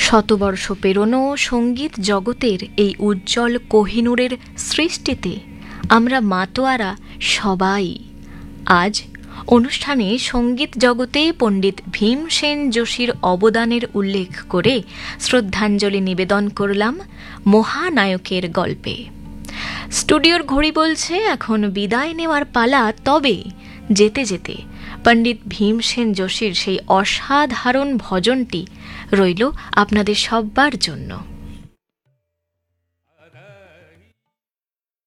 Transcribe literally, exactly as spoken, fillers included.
শতবর্ষ পেরোনো সঙ্গীত জগতের এই উজ্জ্বল কোহিনূরের সৃষ্টিতে আমরা মাতোয়ারা সবাই। আজ অনুষ্ঠানে সঙ্গীত জগতে পণ্ডিত ভীমসেন যোশীর অবদানের উল্লেখ করে শ্রদ্ধাঞ্জলি নিবেদন করলাম মহানায়কের গল্পে। স্টুডিওর ঘড়ি বলছে এখন বিদায় নেওয়ার পালা, তবে যেতে যেতে পণ্ডিত ভীমসেন যোশীর সেই অসাধারণ ভজনটি রইল আপনাদের সবার জন্য।